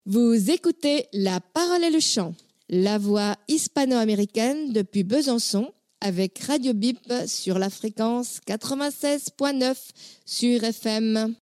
Vous écoutez La Parole et le Chant, la voix hispano-américaine depuis Besançon avec Radio Bip sur la fréquence 96.9 sur FM.